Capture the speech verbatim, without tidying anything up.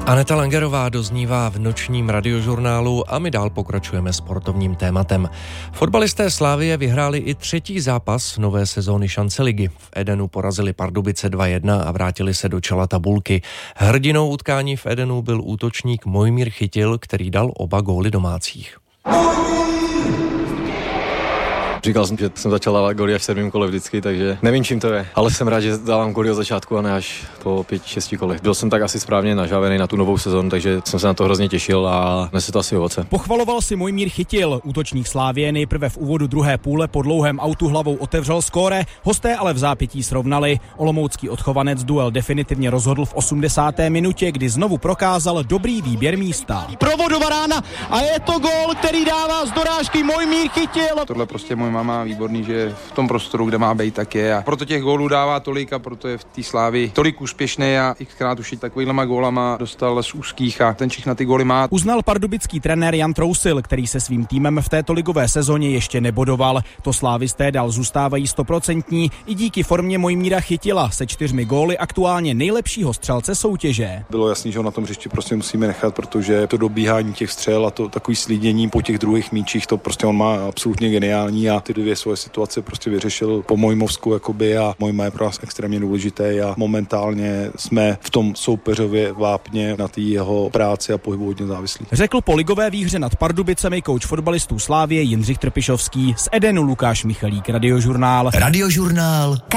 Aneta Langerová doznívá v nočním radiožurnálu a my dál pokračujeme sportovním tématem. Fotbalisté Slavie vyhráli i třetí zápas nové sezóny Šance ligy. V Edenu porazili Pardubice dva jedna a vrátili se do čela tabulky. Hrdinou utkání v Edenu byl útočník Mojmír Chytil, který dal oba góly domácích. Říkal jsem, že jsem začal dávat góly až v sedmém kole vždycky, takže nevím, čím to je. Ale jsem rád, že dávám góly od začátku a ne až po pěti, šesti kolech. Byl jsem tak asi správně nažavený na tu novou sezonu, takže jsem se na to hrozně těšil a nese to asi ovoce. Pochvaloval si Mojmír Chytil. Útočník Slavie nejprve v úvodu druhé půle po dlouhém autu hlavou otevřel skóre, hosté ale v zápětí srovnali. Olomoucký odchovanec duel definitivně rozhodl v osmdesáté minutě, kdy znovu prokázal dobrý výběr místa. Provodova rána a je to gól, který dává z dorážky Mojmír Chytil. Tohle prostě můj máma výborný, že v tom prostoru, kde má být, tak je. A proto těch gólů dává tolik a proto je v té Slávii tolik úspěšný a xkrát už i takovýhlema gólama dostal z úzkých a ten čich na ty góly má. Uznal pardubický trenér Jan Trousil, který se svým týmem v této ligové sezóně ještě nebodoval. To slávisté dál zůstávají stoprocentní i díky formě Mojmíra Chytila se čtyřmi góly aktuálně nejlepšího střelce soutěže. Bylo jasný, že ho na tom hřišti prostě musíme nechat, protože to dobíhání těch střel a to takový slídění po těch druhých míčích, to prostě on má absolutně geniální a ty dvě svoje situace prostě vyřešil po mojmovsku jakoby a Mojma je pro nás extrémně důležité a momentálně jsme v tom soupeřově vápně na té jeho práci a pohybu hodně závislí. Řekl po ligové výhře nad Pardubicemi kouč fotbalistů Slávie Jindřich Trpišovský. Z Edenu Lukáš Michalík, Radiožurnál. Radiožurnál.